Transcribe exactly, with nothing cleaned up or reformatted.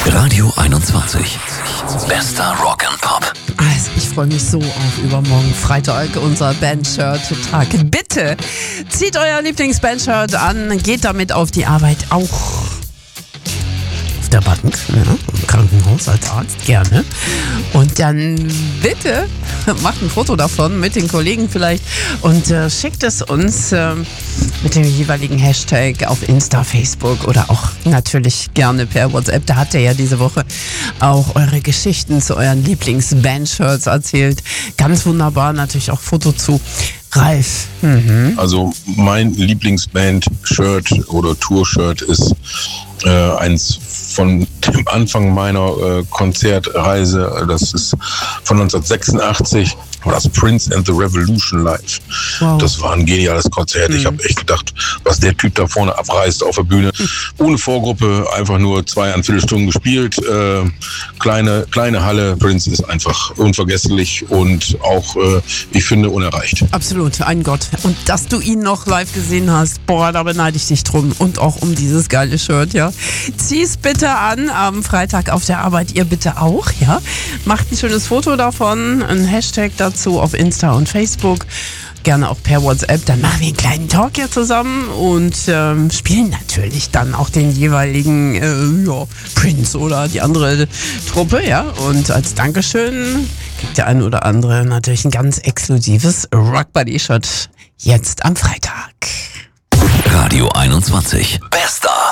Radio einundzwanzig. Bester Rock and Pop. Also ich freue mich so auf übermorgen Freitag, unser Bandshirt-Tag. Bitte zieht euer Lieblings-Bandshirt an, geht damit auf die Arbeit, auch auf der Bank, ja, im Krankenhaus als Arzt, gerne. Und dann bitte macht ein Foto davon mit den Kollegen vielleicht und äh, schickt es uns äh, mit dem jeweiligen Hashtag auf Insta, Facebook oder auch natürlich gerne per WhatsApp. Da habt ihr ja diese Woche auch eure Geschichten zu euren Lieblings-Bandshirts erzählt. Ganz wunderbar, natürlich auch Foto zu Ralf. Mhm. Also mein Lieblingsband-Shirt oder Tour-Shirt ist äh, eins von dem Anfang meiner äh, Konzertreise. Das ist von neunzehnhundertsechsundachtzig. War das Prince and the Revolution live. Wow. Das war ein geniales Konzert. Mhm. Ich habe echt gedacht, was der Typ da vorne abreißt auf der Bühne. Mhm. Ohne Vorgruppe, einfach nur zwei an Viertelstunden gespielt. Äh, kleine, kleine Halle. Prince ist einfach unvergesslich und auch, äh, ich finde, unerreicht. Absolut, ein Gott. Und dass du ihn noch live gesehen hast, boah, da beneide ich dich drum. Und auch um dieses geile Shirt, ja. Zieh's bitte an am Freitag auf der Arbeit. Ihr bitte auch, ja. Macht ein schönes Foto davon, ein Hashtag dazu auf Insta und Facebook, gerne auch per WhatsApp, dann machen wir einen kleinen Talk hier zusammen und ähm, spielen natürlich dann auch den jeweiligen äh, ja, Prince oder die andere Truppe, ja, und als Dankeschön kriegt der eine oder andere natürlich ein ganz exklusives Rock Buddy Shirt jetzt am Freitag. Radio einundzwanzig. Bester